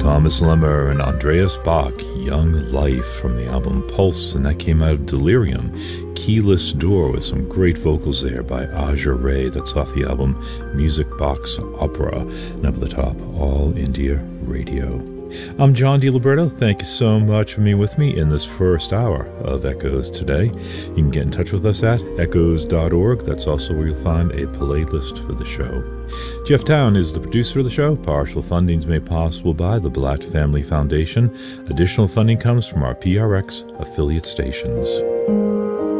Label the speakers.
Speaker 1: Thomas Lemmer and Andreas Bach, Young Life from the album Pulse, and that came out of Delirium. Keyless Door with some great vocals there by Aja Ray. That's off the album Music Box Opera. And up at the top, All India Radio. I'm John DiLiberto. Thank you so much for being with me in this first hour of Echoes today. You can get in touch with us at echoes.org. That's also where you'll find a playlist for the show. Jeff Town is the producer of the show. Partial funding is made possible by the Blatt Family Foundation. Additional funding comes from our PRX affiliate stations.